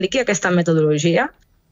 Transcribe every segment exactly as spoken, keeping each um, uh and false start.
apliqui aquesta metodologia,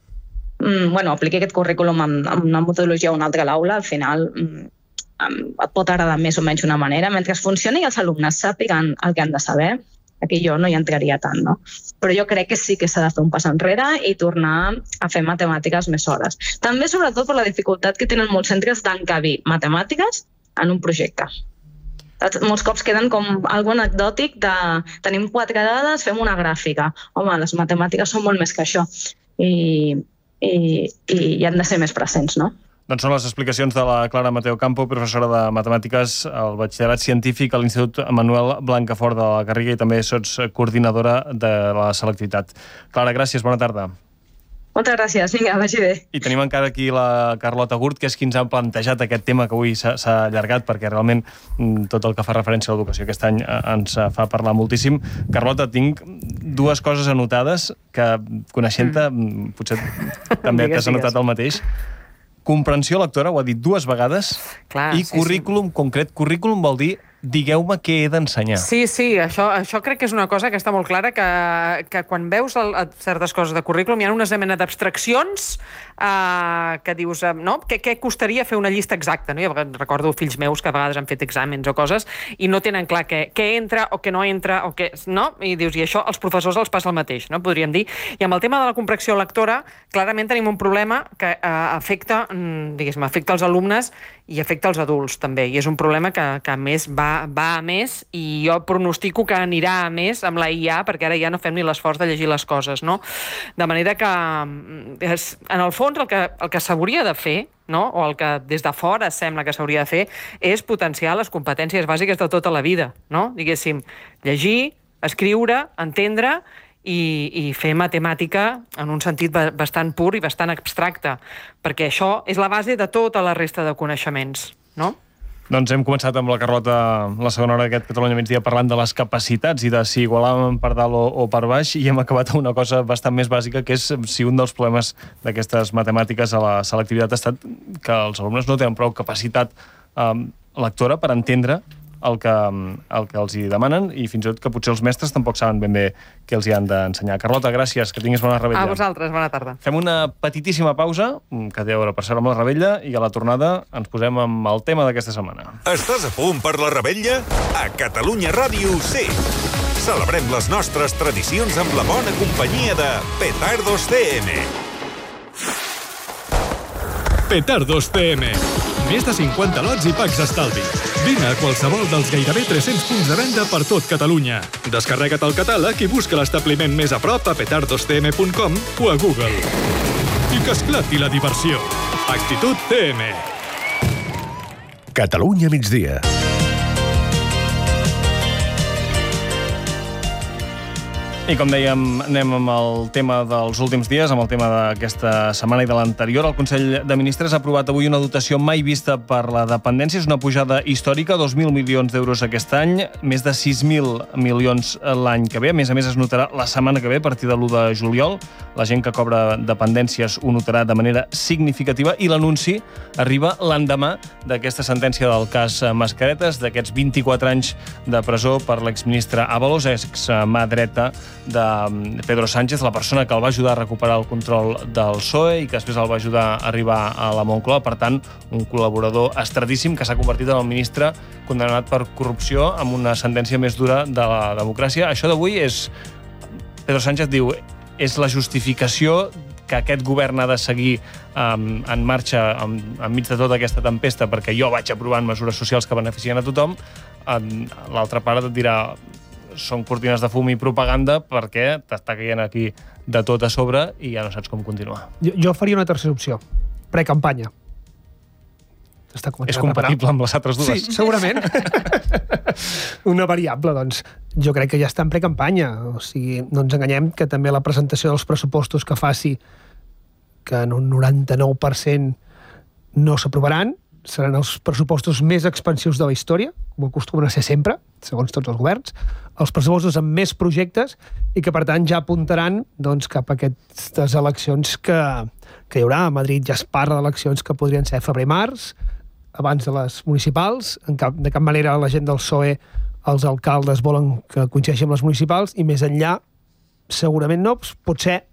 mm, bueno, apliqui aquest currículum amb, amb una metodologia o una altra a l'aula, al final mm, et pot agradar més o menys una manera, mentre es funcioni i els alumnes sàpiguen el que han de saber, aquí jo no hi entraria tant, no? Però jo crec que sí que s'ha de fer un pas enrere i tornar a fer matemàtiques més hores. També, sobretot, per la dificultat que tenen molts centres d'encabir matemàtiques en un projecte. Molts cops queden com algo anecdòtic de tenim quatre dades, fem una gràfica. Home, les matemàtiques són molt més que això i, i, i han de ser més presents, no? Doncs són les explicacions de la Clara Mateo Campo, professora de Matemàtiques al Batxillerat Científic a l'Institut Manuel Blancafort de la Garriga i també sots coordinadora de la selectivitat. Clara, gràcies, bona tarda. Moltes gràcies, vinga, vagi bé. I tenim encara aquí la Carlota Gurt, que és qui ens ha plantejat aquest tema que avui s'ha allargat, perquè realment tot el que fa referència a l'educació aquest any ens fa parlar moltíssim. Carlota, tinc dues coses anotades que, coneixent-te, mm. potser també t'has anotat el mateix. Comprensió lectora, ho ha dit dues vegades, Clar, i sí, currículum sí. concret. Currículum vol dir digueu-me què he d'ensenyar. Sí, sí, això, això crec que és una cosa que està molt clara, que, que quan veus el, certes coses de currículum hi ha unes mena d'abstraccions eh, que dius, eh, no? Què, què costaria fer una llista exacta? No? Jo recordo fills meus que a vegades han fet exàmens o coses i no tenen clar què, què entra o què no entra, o què, no? I dius, i això als professors els passa el mateix, no? Podríem dir. I amb el tema de la comprensió lectora, clarament tenim un problema que eh, afecta, diguéssim, afecta els alumnes i afecta els adults també, i és un problema que, que a més va, va a més, i jo pronostico que anirà a més amb la I A, perquè ara ja no fem ni l'esforç de llegir les coses, no? De manera que, és, en el fons, el que, el que s'hauria de fer, no? O el que des de fora sembla que s'hauria de fer, és potenciar les competències bàsiques de tota la vida, no? Diguéssim, llegir, escriure, entendre i, i fer matemàtica en un sentit bastant pur i bastant abstracte, perquè això és la base de tota la resta de coneixements, no? Doncs hem començat amb la Carlota la segona hora d'aquest Catalunya Migdia parlant de les capacitats i de si igualàvem per dalt o, o per baix, i hem acabat amb una cosa bastant més bàsica, que és si un dels problemes d'aquestes matemàtiques a la selectivitat ha estat que els alumnes no tenen prou capacitat eh, lectora per entendre el que, el que els hi demanen, i fins i tot que potser els mestres tampoc saben ben bé què els hi han d'ensenyar. Carlota, gràcies, que tinguis bona revetlla. A vosaltres, bona tarda. Fem una petitíssima pausa, que té a veure per ser amb la revetlla, i a la tornada ens posem amb el tema d'aquesta setmana. Estàs a punt per la revetlla? A Catalunya Ràdio sí! Celebrem les nostres tradicions amb la bona companyia de Petardos C M. Petardos C M. Més de cinquanta lots i packs estalvi. Vine a qualsevol dels gairebé tres-cents punts de venda per tot Catalunya. Descarrega't el catàleg i busca l'establiment més a prop a petardos c m punt com o a Google. I que esclati la diversió. Actitud C M. Catalunya migdia. I com dèiem, anem amb el tema dels últims dies, amb el tema d'aquesta setmana i de l'anterior. El Consell de Ministres ha aprovat avui una dotació mai vista per la dependència. És una pujada històrica, dos mil milions d'euros aquest any, més de sis mil milions l'any que ve. A més a més, es notarà la setmana que ve, a partir de l'u de juliol. La gent que cobra dependències ho notarà de manera significativa, i l'anunci arriba l'endemà d'aquesta sentència del cas Mascaretes, d'aquests vint-i-quatre anys de presó per l'exministre Ábalos, ex-mà dreta de Pedro Sánchez, la persona que el va ajudar a recuperar el control del P S O E i que després el va ajudar a arribar a la Moncloa. Per tant, un col·laborador estradíssim que s'ha convertit en el ministre condemnat per corrupció amb una sentència més dura de la democràcia. Això d'avui és... Pedro Sánchez diu, és la justificació que aquest govern ha de seguir um, en marxa en, enmig de tota aquesta tempesta, perquè jo vaig aprovant mesures socials que beneficien a tothom. L'altra part et dirà, són cortines de fum i propaganda, perquè t'està caient aquí de tot a sobre i ja no saps com continuar. Jo, jo faria una tercera opció, precampanya. És compatible amb les altres dues? Sí, segurament. Una variable, doncs, jo crec que ja està en precampanya. O sigui, no ens enganyem que també la presentació dels pressupostos que faci, que en un noranta-nou per cent no s'aprovaran, seran els pressupostos més expansius de la història, com acostumen a ser sempre, segons tots els governs, els pressupostos amb més projectes i que, per tant, ja apuntaran doncs, cap a aquestes eleccions que, que hi haurà. A Madrid ja es parla d'eleccions que podrien ser febrer-març, abans de les municipals. En cap, de cap manera la gent del P S O E, els alcaldes volen que coincideixin amb les municipals, i més enllà, segurament no, potser